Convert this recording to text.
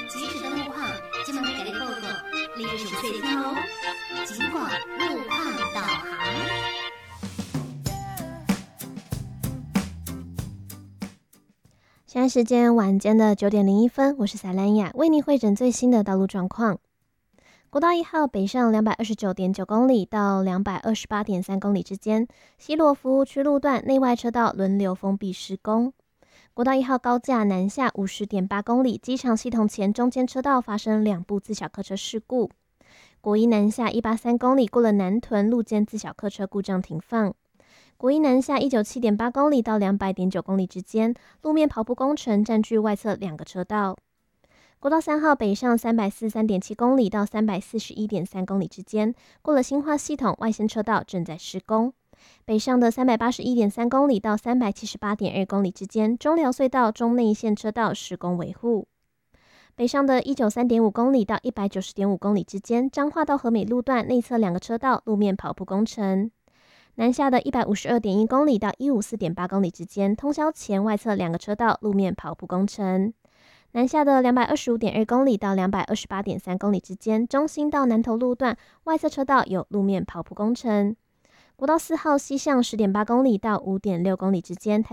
即时的路况，今晚给你报告，你熟悉听哦。尽管路况导航。 现在时间晚间的9:01，我是塞兰雅，为您汇整最新的道路状况。国道1号北上229.9公里到228.3公里之间，西螺服务区路段内外车道轮流封闭施工。国道1号高架南下50.8公里，机场系统前中间车道发生2部自小客车事故。国一南下183公里，过了南屯路肩自小客车故障停放。国一南下197.8公里到200.9公里之间，路面跑步工程占据外侧2个车道。国道3号北上343.7公里到341.3公里之间，过了新化系统外线车道正在施工。北上的381.3公里到378.2公里之间，中寮隧道中内线车道施工维护。北上的193.5公里到190.5公里之间，彰化到和美路段内侧2个车道路面跑步工程。南下的152.1公里到154.8公里之间，通霄前外侧2个车道路面跑步工程。南下的225.2公里到228.3公里之间，中兴到南投路段外侧车道有路面跑步工程。国道4号西向10.8公里到5.6公里之间，